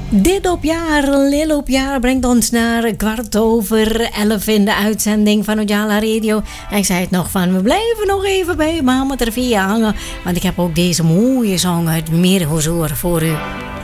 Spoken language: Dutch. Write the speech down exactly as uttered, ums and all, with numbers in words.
Dit op jaar, Lil op jaar, brengt ons naar kwart over elf in de uitzending van Ojala Radio. En ik zei het nog van, we blijven nog even bij Mama Tervia hangen. Want ik heb ook deze mooie song uit Mercosur voor u.